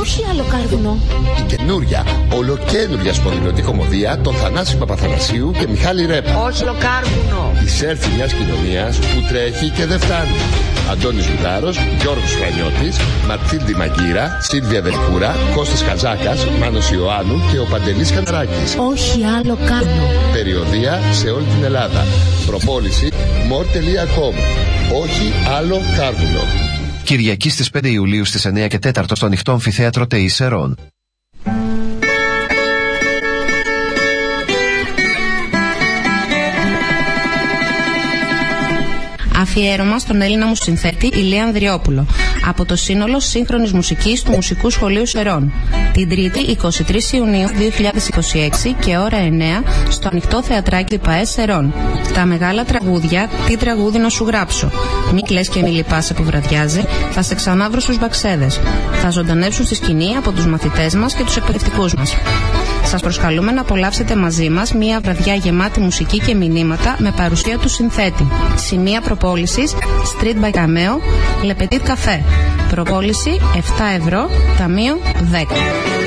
Όχι άλλο κάρβουνο. Η καινούρια, ολοκαίνουρια σπονδυλωτή κομμωδία των Θανάση Παπαθανασίου και Μιχάλη Ρέπα. Όχι άλλο κάρβουνο. Η σέλφη μιας κοινωνίας που τρέχει και δεν φτάνει. Αντώνης Ζουτάρος, Γιώργος Φρανιώτης, Ματσίλντι Μαγκύρα, Σίλβια Δελκούρα, Κώστας Καζάκας, Μάνος Ιωάννου και ο Παντελής Καναράκης. Όχι άλλο κάρβουνο. Περιοδεία σε όλη την Ελλάδα. Προπόληση more.com. Όχι άλλο κάρβουνο. Κυριακή στις 5 Ιουλίου στις 9 και 4 στο ανοιχτό αμφιθέατρο ΤΕΙ Σερών. Αφιέρωμα στον Έλληνα μουσικοσυνθέτη Ηλία Ανδριόπουλο από το σύνολο σύγχρονης μουσικής του Μουσικού Σχολείου Σερών. Την Τρίτη 23 Ιουνίου 2026 και ώρα 9 στο ανοιχτό θεατράκι ΠΑΕ Σερών. Τα μεγάλα τραγούδια, τι τραγούδι να σου γράψω. Μη κλαις και μη λυπάσαι που βραδιάζει, θα σε ξανάβρω στους μπαξέδες. Θα ζωντανέψουν στη σκηνή από τους μαθητές μας και τους εκπαιδευτικούς μας. Σας προσκαλούμε να απολαύσετε μαζί μας μια βραδιά γεμάτη μουσική και μηνύματα με παρουσία του συνθέτη. Σημεία προπόλησης Street by Cameo, Le Petit Café. Προπόληση 7 ευρώ, ταμείο 10.